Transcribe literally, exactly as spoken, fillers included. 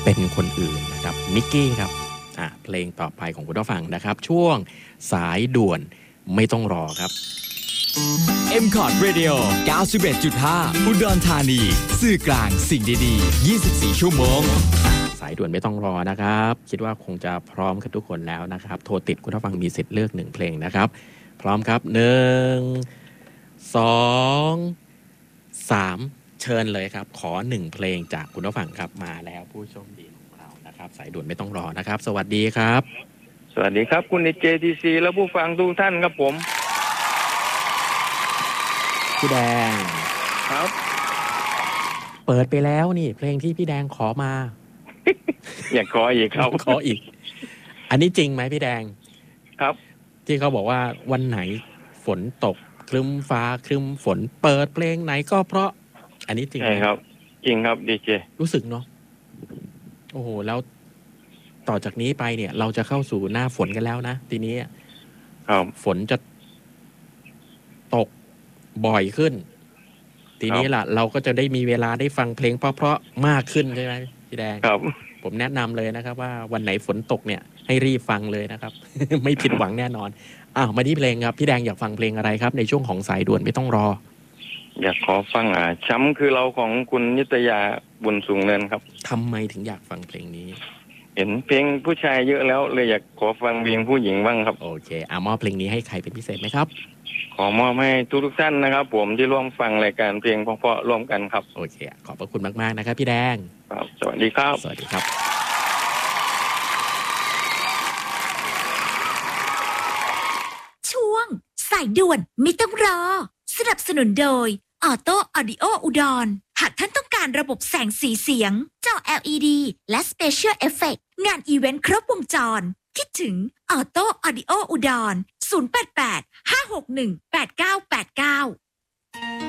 เป็นคนอื่นนะครับมิกกี้ครับอ่ะเพลงต่อไปของคุณผู้ฟังนะครับช่วงสายด่วนไม่ต้องรอครับเอ็ม คอร์ด Radio เก้าสิบเอ็ดจุดห้า อุดรธานีสื่อกลางสิ่งดีๆยี่สิบสี่ชั่วโมงสายด่วนไม่ต้องรอนะครับคิดว่าคงจะพร้อมกันทุกคนแล้วนะครับโทรติดคุณผู้ฟังมีสิทธิ์เลือกหนึ่งเพลงนะครับพร้อมครับหนึ่งสองสามเชิญเลยครับขอหนึ่งเพลงจากคุณผู้ฟังครับมาแล้วผู้โชคดีของเรานะครับสายด่วนไม่ต้องรอนะครับสวัสดีครับสวัสดีครับคุณใน เจ ที ซี และผู้ฟังทุกท่านครับผมพี่แดงครับเปิดไปแล้วนี่เพลงที่พี่แดงขอมาอยากขออีกครับขออีกอันนี้จริงไหมพี่แดงครับที่เขาบอกว่าวันไหนฝนตกครึ้มฟ้าครึ้มฝนเปิดเพลงไหนก็เพราะอันนี้จริงไหมใช่ครับจริงครับดีเจรู้สึกเนาะโอ้โหแล้วต่อจากนี้ไปเนี่ยเราจะเข้าสู่หน้าฝนกันแล้วนะทีนี้ครับฝนจะตกบ่อยขึ้นทีนี้ล่ะเราก็จะได้มีเวลาได้ฟังเพลงเพราะๆมากขึ้นใช่ไหมพี่แดงครับผมแนะนำเลยนะครับว่าวันไหนฝนตกเนี่ยให้รีบฟังเลยนะครับ ไม่ผิดหวังแน่นอนอ้าวมาที่เพลงครับพี่แดงอยากฟังเพลงอะไรครับในช่วงของสายด่วนไม่ต้องรออยากขอฟังอ่าช้ำคือเราของคุณนิตยาบุญสูงเนินครับทำไมถึงอยากฟังเพลงนี้เห็นเพลงผู้ชายเยอะแล้วเลยอยากขอฟังเพลงผู้หญิงบ้างครับโอเคอ่ะมอบเพลงนี้ให้ใครเป็นพิเศษไหมครับขอมอบให้ทุกทุกท่านนะครับผมที่ร่วมฟังรายการเพลงเพราะๆร่วมกันครับโอเคขอบพระคุณมากๆนะครับพี่แดงครับสวัสดีครับสวัสดีครับช่วงสายด่วนไม่ต้องรอสนับสนุนโดยออโต้ออดิโออุดรหากท่านต้องการระบบแสงสีเสียงจอ แอล อี ดี และ Special Effect งานอีเวนต์ครบวงจรคิดถึงออโต้ออดิโออุดรศูนย์ แปด แปด ห้า หก หนึ่ง แปด เก้า แปด เก้า